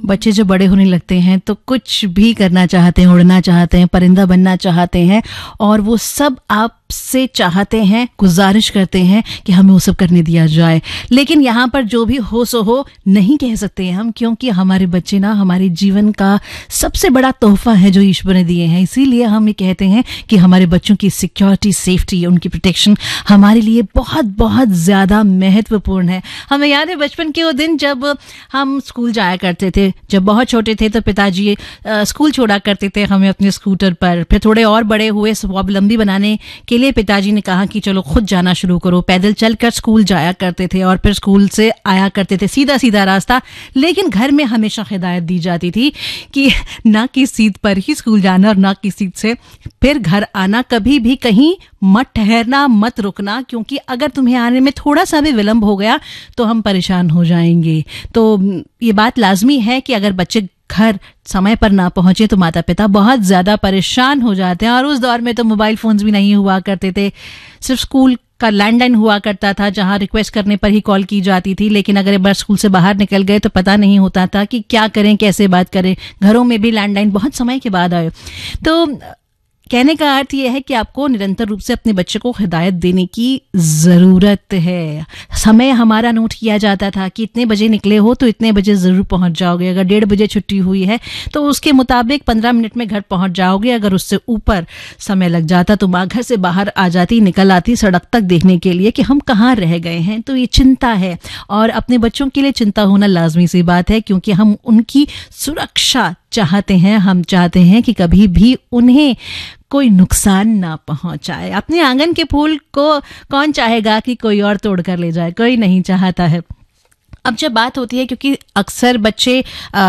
बच्चे जब बड़े होने लगते हैं तो कुछ भी करना चाहते हैं, उड़ना चाहते हैं, परिंदा बनना चाहते हैं और वो सब आपसे चाहते हैं, गुजारिश करते हैं कि हमें वो सब करने दिया जाए। लेकिन यहाँ पर जो भी हो सो हो नहीं कह सकते हैं हम, क्योंकि हमारे बच्चे ना हमारे जीवन का सबसे बड़ा तोहफा है जो ईश्वर ने दिए हैं। इसीलिए हम ये कहते हैं कि हमारे बच्चों की सिक्योरिटी, सेफ्टी, उनकी प्रोटेक्शन हमारे लिए बहुत बहुत ज़्यादा महत्वपूर्ण है। हमें याद है बचपन के वो दिन जब हम स्कूल जाया करते थे। जब बहुत छोटे थे तो पिताजी स्कूल छोड़ा करते थे हमें अपने स्कूटर पर। फिर थोड़े और बड़े हुए, स्वावलंबी बनाने के लिए पिताजी ने कहा कि चलो खुद जाना शुरू करो। पैदल चलकर स्कूल जाया करते थे और फिर स्कूल से आया करते थे, सीधा सीधा रास्ता। लेकिन घर में हमेशा हिदायत दी जाती थी कि ना की सीट पर ही स्कूल जाना और ना की सीट से फिर घर आना। कभी भी कहीं मत ठहरना, मत रुकना, क्योंकि अगर तुम्हें आने में थोड़ा सा भी विलंब हो गया तो हम परेशान हो जाएंगे। तो ये बात लाजमी है कि अगर बच्चे घर समय पर ना पहुंचे तो माता पिता बहुत ज़्यादा परेशान हो जाते हैं। और उस दौर में तो मोबाइल फ़ोन्स भी नहीं हुआ करते थे, सिर्फ स्कूल का लैंडलाइन हुआ करता था जहां रिक्वेस्ट करने पर ही कॉल की जाती थी। लेकिन अगर एक बार स्कूल से बाहर निकल गए तो पता नहीं होता था कि क्या करें, कैसे बात करें। घरों में भी लैंडलाइन बहुत समय के बाद आए। तो कहने का अर्थ यह है कि आपको निरंतर रूप से अपने बच्चे को हिदायत देने की ज़रूरत है। समय हमारा नोट किया जाता था कि इतने बजे निकले हो तो इतने बजे ज़रूर पहुंच जाओगे। अगर 1:30 बजे छुट्टी हुई है तो उसके मुताबिक 15 मिनट में घर पहुंच जाओगे। अगर उससे ऊपर समय लग जाता तो माँ घर से बाहर आ जाती, निकल आती सड़क तक देखने के लिए कि हम कहाँ रह गए हैं। तो ये चिंता है और अपने बच्चों के लिए चिंता होना लाजमी सी बात है, क्योंकि हम उनकी सुरक्षा चाहते हैं। हम चाहते हैं कि कभी भी उन्हें कोई नुकसान ना पहुंचाए। अपने आंगन के फूल को कौन चाहेगा कि कोई और तोड़ कर ले जाए? कोई नहीं चाहता है। अब जब बात होती है, क्योंकि अक्सर बच्चे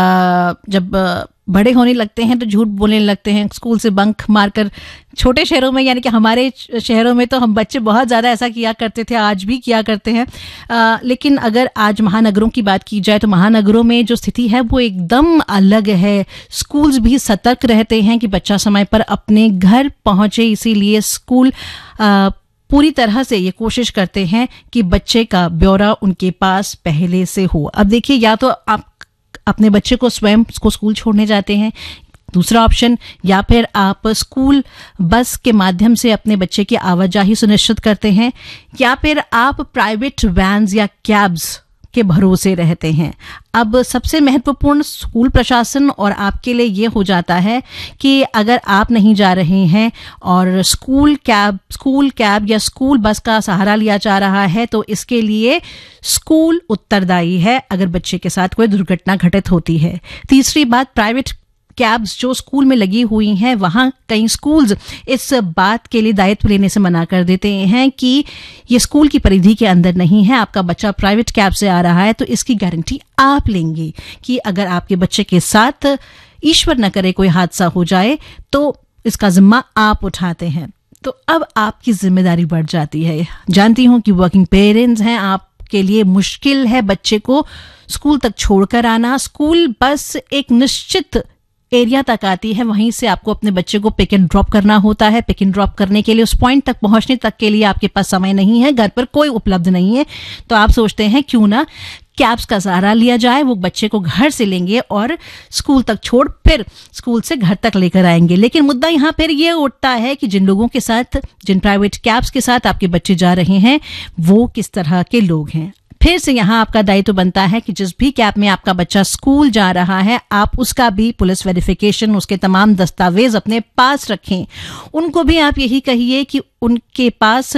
जब बड़े होने लगते हैं तो झूठ बोलने लगते हैं, स्कूल से बंक मारकर। छोटे शहरों में, यानी कि हमारे शहरों में तो हम बच्चे बहुत ज़्यादा ऐसा किया करते थे, आज भी किया करते हैं। लेकिन अगर आज महानगरों की बात की जाए तो महानगरों में जो स्थिति है वो एकदम अलग है। स्कूल्स भी सतर्क रहते हैं कि बच्चा समय पर अपने घर पहुंचे, इसीलिए स्कूल पूरी तरह से ये कोशिश करते हैं कि बच्चे का ब्यौरा उनके पास पहले से हो। अब देखिए, या तो आप अपने बच्चे को स्वयं को स्कूल छोड़ने जाते हैं, दूसरा ऑप्शन, या फिर आप स्कूल बस के माध्यम से अपने बच्चे की आवाजाही सुनिश्चित करते हैं, या फिर आप प्राइवेट वैन्स या कैब्स के भरोसे रहते हैं। अब सबसे महत्वपूर्ण स्कूल प्रशासन और आपके लिए ये हो जाता है कि अगर आप नहीं जा रहे हैं और स्कूल कैब या स्कूल बस का सहारा लिया जा रहा है तो इसके लिए स्कूल उत्तरदायी है अगर बच्चे के साथ कोई दुर्घटना घटित होती है। तीसरी बात, प्राइवेट कैब्स जो स्कूल में लगी हुई हैं, वहाँ कई स्कूल्स इस बात के लिए दायित्व लेने से मना कर देते हैं कि ये स्कूल की परिधि के अंदर नहीं है। आपका बच्चा प्राइवेट कैब से आ रहा है तो इसकी गारंटी आप लेंगे कि अगर आपके बच्चे के साथ ईश्वर न करे कोई हादसा हो जाए तो इसका जिम्मा आप उठाते हैं। तो अब आपकी जिम्मेदारी बढ़ जाती है। जानती हूँ कि वर्किंग पेरेंट्स हैं, आपके लिए मुश्किल है बच्चे को स्कूल तक छोड़कर आना। स्कूल बस एक निश्चित एरिया तक आती है, वहीं से आपको अपने बच्चे को पिक एंड ड्रॉप करना होता है। पिक एंड ड्रॉप करने के लिए, उस पॉइंट तक पहुंचने तक के लिए आपके पास समय नहीं है, घर पर कोई उपलब्ध नहीं है। तो आप सोचते हैं क्यों ना कैब्स का सहारा लिया जाए। वो बच्चे को घर से लेंगे और स्कूल तक छोड़ फिर स्कूल से घर तक लेकर आएंगे। लेकिन मुद्दा यहाँ फिर ये उठता है कि जिन लोगों के साथ, जिन प्राइवेट कैब्स के साथ आपके बच्चे जा रहे हैं वो किस तरह के लोग हैं। फिर से यहाँ आपका दायित्व बनता है कि जिस भी कैब में आपका बच्चा स्कूल जा रहा है आप उसका भी पुलिस वेरिफिकेशन, उसके तमाम दस्तावेज अपने पास रखें। उनको भी आप यही कहिए कि उनके पास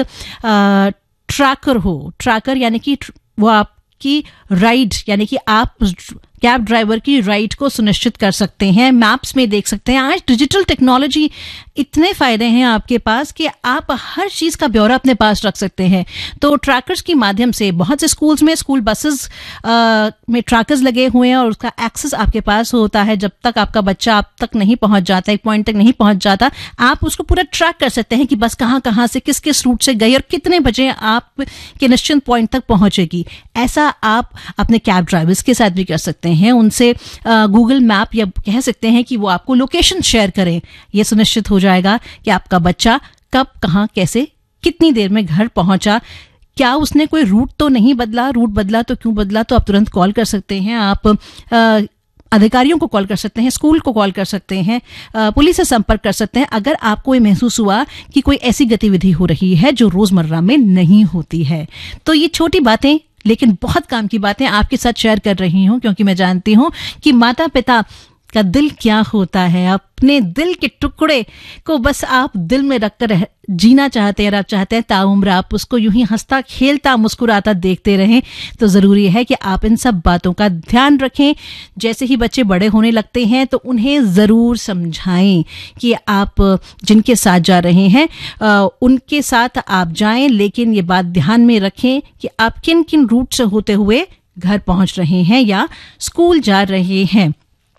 ट्रैकर हो। ट्रैकर यानी कि वो आपकी राइड, यानी कि आप कैब ड्राइवर की राइड को सुनिश्चित कर सकते हैं, मैप्स में देख सकते हैं। आज डिजिटल टेक्नोलॉजी इतने फायदे हैं आपके पास कि आप हर चीज़ का ब्यौरा अपने पास रख सकते हैं। तो ट्रैकर्स के माध्यम से बहुत से स्कूल्स में, स्कूल बसेस में ट्रैकर्स लगे हुए हैं और उसका एक्सेस आपके पास होता है। जब तक आपका बच्चा आप तक नहीं पहुंच जाता, एक पॉइंट तक नहीं पहुंच जाता, आप उसको पूरा ट्रैक कर सकते हैं कि बस कहाँ कहाँ से किस किस रूट से गई और कितने बजे आप के निश्चित पॉइंट तक पहुंचेगी। ऐसा आप अपने कैब ड्राइवर्स के साथ भी कर सकते हैं। उनसे गूगल मैप या कह सकते हैं कि वो आपको लोकेशन शेयर करें। ये सुनिश्चित हो जाएगा कि आपका बच्चा कब, कहाँ, कैसे, कितनी देर में घर पहुंचा। क्या उसने कोई रूट तो नहीं बदला? रूट बदला तो क्यों बदला? तो आप तुरंत कॉल कर सकते हैं। आप अधिकारियों को कॉल कर सकते हैं, स्कूल को कॉल कर सकते हैं, पुलिस से संपर्क कर सकते हैं अगर आपको ये महसूस हुआ कि कोई ऐसी गतिविधि हो रही है जो रोजमर्रा में नहीं होती है। तो ये छोटी बातें लेकिन बहुत काम की बातें आपके साथ शेयर कर रही हूं, क्योंकि मैं जानती हूं कि माता पिता का दिल क्या होता है। अपने दिल के टुकड़े को बस आप दिल में रखकर जीना चाहते हैं और आप चाहते हैं ताउम्र आप उसको यूं ही हंसता खेलता मुस्कुराता देखते रहें। तो ज़रूरी है कि आप इन सब बातों का ध्यान रखें। जैसे ही बच्चे बड़े होने लगते हैं तो उन्हें ज़रूर समझाएं कि आप जिनके साथ जा रहे हैं उनके साथ आप जाएं, लेकिन ये बात ध्यान में रखें कि आप किन किन रूट से होते हुए घर पहुंच रहे हैं या स्कूल जा रहे हैं।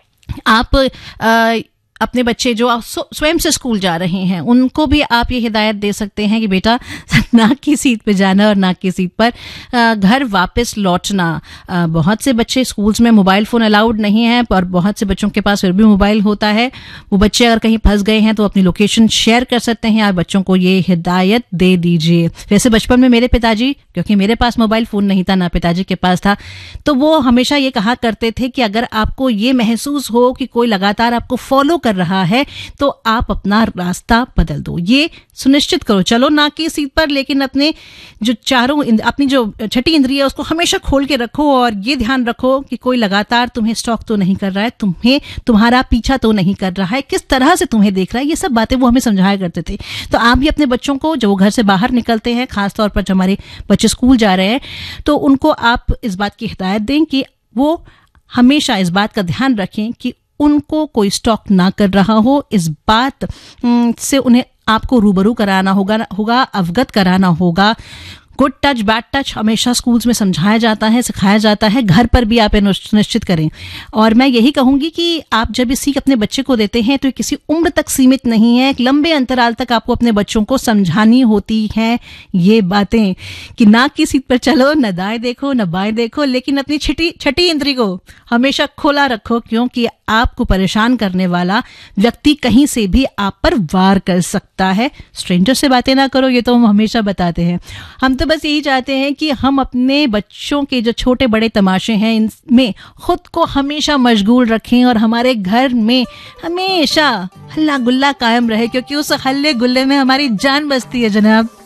आप अपने बच्चे जो स्वयं से स्कूल जा रहे हैं उनको भी आप ये हिदायत दे सकते हैं कि बेटा नाक की सीट पे जाना और नाक की सीट पर घर वापस लौटना। बहुत से बच्चे स्कूल्स में मोबाइल फ़ोन अलाउड नहीं है, पर बहुत से बच्चों के पास फिर भी मोबाइल होता है। वो बच्चे अगर कहीं फंस गए हैं तो अपनी लोकेशन शेयर कर सकते हैं। आप बच्चों को ये हिदायत दे दीजिए। वैसे बचपन में मेरे पिताजी, क्योंकि मेरे पास मोबाइल फ़ोन नहीं था ना पिताजी के पास था, तो वो हमेशा ये कहा करते थे कि अगर आपको ये महसूस हो कि कोई लगातार आपको फॉलो कर रहा है तो आप अपना रास्ता बदल दो। ये सुनिश्चित करो, चलो नाक की सीट पर, लेकिन अपने जो अपनी जो छठी इंद्रिय है उसको हमेशा खोल के रखो और ये ध्यान रखो कि कोई लगातार तुम्हें स्टॉक तो नहीं कर रहा है, तुम्हारा पीछा तो नहीं कर रहा है, किस तरह से तुम्हें देख रहा है। ये सब बातें वो हमें समझाया करते थे। तो आप भी अपने बच्चों को, जो घर से बाहर निकलते हैं, खासतौर पर जब हमारे बच्चे स्कूल जा रहे हैं, तो उनको आप इस बात की हिदायत दें कि वो हमेशा इस बात का ध्यान रखें कि उनको कोई स्टॉक ना कर रहा हो। इस बात से उन्हें आपको रूबरू कराना होगा, अवगत कराना होगा। गुड टच बैड टच हमेशा स्कूल्स में समझाया जाता है, सिखाया जाता है, घर पर भी आप निश्चित करें। और मैं यही कहूंगी कि आप जब ये सीख अपने बच्चे को देते हैं तो ये किसी उम्र तक सीमित नहीं है। एक लंबे अंतराल तक आपको अपने बच्चों को समझानी होती हैं ये बातें कि नाक की सीट पर चलो, न दाएं देखो न बाएं देखो, लेकिन अपनी छठी इंद्री को हमेशा खोला रखो, क्योंकि आपको परेशान करने वाला व्यक्ति कहीं से भी आप पर वार कर सकता है। स्ट्रेंजर से बातें ना करो, ये तो हम हमेशा बताते हैं। हम तो बस यही चाहते हैं कि हम अपने बच्चों के जो छोटे बड़े तमाशे हैं इनमें खुद को हमेशा मशगूल रखें और हमारे घर में हमेशा हल्ला गुल्ला कायम रहे, क्योंकि उस हल्ले गुल्ले में हमारी जान बसती है जनाब।